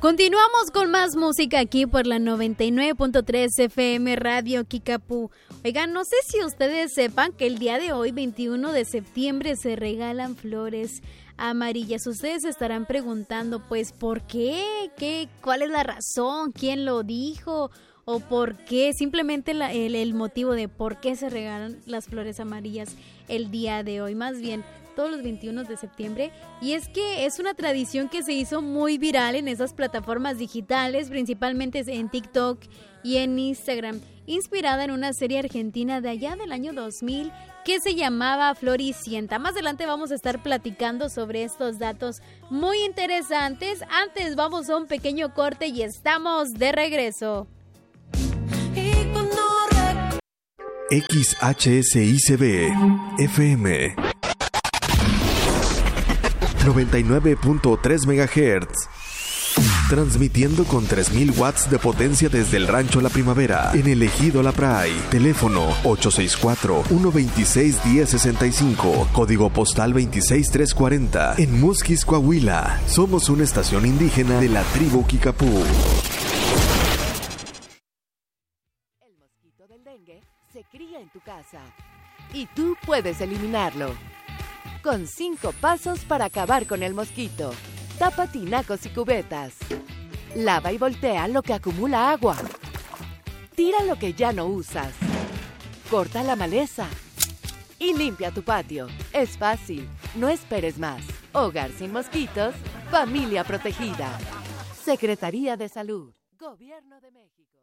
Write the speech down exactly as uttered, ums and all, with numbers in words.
Continuamos con más música aquí por la noventa y nueve punto tres F M Radio Kickapoo. Oigan, no sé si ustedes sepan que el día de hoy, veintiuno de septiembre, se regalan flores amarillas. Ustedes se estarán preguntando, pues, ¿por qué? ¿Qué? ¿Cuál es la razón? ¿Quién lo dijo? ¿O por qué? Simplemente la, el, el motivo de por qué se regalan las flores amarillas el día de hoy. Más bien, todos los veintiuno de septiembre, y es que es una tradición que se hizo muy viral en esas plataformas digitales, principalmente en TikTok y en Instagram, inspirada en una serie argentina de allá del año dos mil que se llamaba Floricienta. Más adelante vamos a estar platicando sobre estos datos muy interesantes. Antes vamos a un pequeño corte y estamos de regreso. X H S I C B F M noventa y nueve punto tres megahertz, transmitiendo con tres mil watts de potencia desde el Rancho La Primavera, en el Ejido La Pray. Teléfono ocho seis cuatro, uno dos seis, uno cero seis cinco, código postal veintiséis mil trescientos cuarenta, en Musquis, Coahuila. Somos una estación indígena de la tribu Kickapoo. El mosquito del dengue se cría en tu casa y tú puedes eliminarlo con cinco pasos para acabar con el mosquito. Tapa tinacos y cubetas. Lava y voltea lo que acumula agua. Tira lo que ya no usas. Corta la maleza. Y limpia tu patio. Es fácil. No esperes más. Hogar sin mosquitos. Familia protegida. Secretaría de Salud. Gobierno de México.